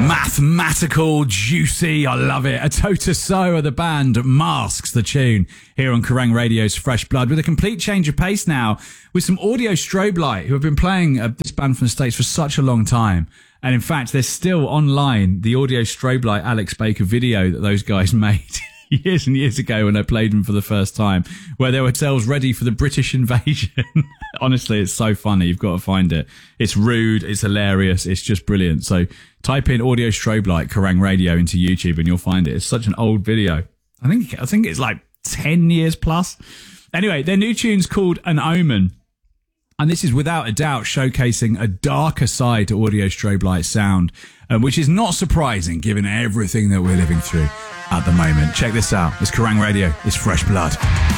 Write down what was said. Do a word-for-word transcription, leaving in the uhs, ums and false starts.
Mathematical, juicy, I love it. A Tota So are the band, Masks the tune, here on Kerrang Radio's Fresh Blood, with a complete change of pace now, with some Audio Strobe Light, who have been playing uh, this band from the States for such a long time. And in fact, there's still online the Audio Strobe Light Alex Baker video that those guys made years and years ago when I played them for the first time, where they were themselves ready for the British invasion. Honestly, it's so funny. You've got to find it. It's rude. It's hilarious. It's just brilliant. So type in Audio Strobe Light Kerrang Radio into YouTube and you'll find it. It's such an old video. I think I think it's like ten years plus. Anyway, their new tune's called An Omen. And this is without a doubt showcasing a darker side to Audio Strobe Light sound, um, which is not surprising given everything that we're living through at the moment. Check this out. It's Kerrang Radio. It's Fresh Blood.